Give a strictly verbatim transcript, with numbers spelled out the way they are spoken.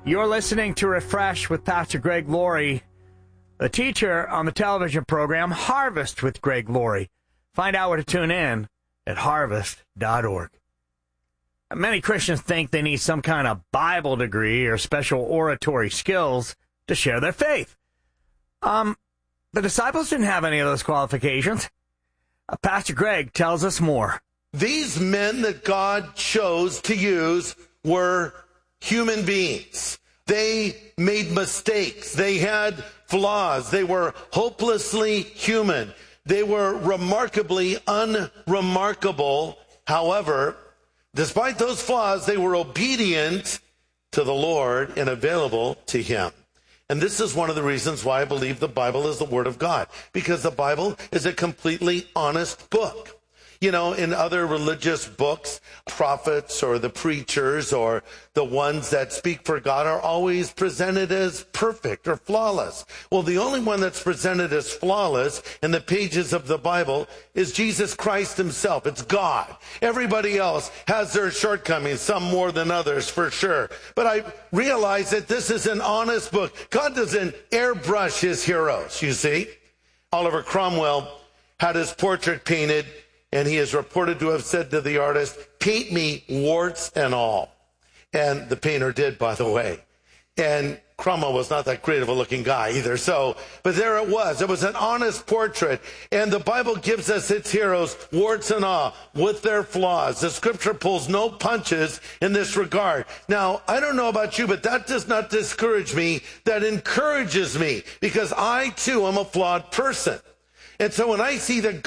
You're listening to Refresh with Pastor Greg Laurie, the teacher on the television program Harvest with Greg Laurie. Find out where to tune in at harvest dot org. Many Christians think they need some kind of Bible degree or special oratory skills to share their faith. Um, the disciples didn't have any of those qualifications. Uh, Pastor Greg tells us more. These men that God chose to use were human beings. They made mistakes. They had flaws. They were hopelessly human. They were remarkably unremarkable. However, despite those flaws, they were obedient to the Lord and available to Him. And this is one of the reasons why I believe the Bible is the Word of God, because the Bible is a completely honest book. You know, in other religious books, prophets or the preachers or the ones that speak for God are always presented as perfect or flawless. Well, the only one that's presented as flawless in the pages of the Bible is Jesus Christ Himself. It's God. Everybody else has their shortcomings, some more than others for sure. But I realize that this is an honest book. God doesn't airbrush His heroes, you see. Oliver Cromwell had his portrait painted, and he is reported to have said to the artist, "Paint me warts and all." And the painter did, by the way. And Cromwell was not that great of a looking guy either. So, but there it was. It was an honest portrait. And the Bible gives us its heroes, warts and all, with their flaws. The scripture pulls no punches in this regard. Now, I don't know about you, but that does not discourage me. That encourages me, because I too am a flawed person. And so when I see that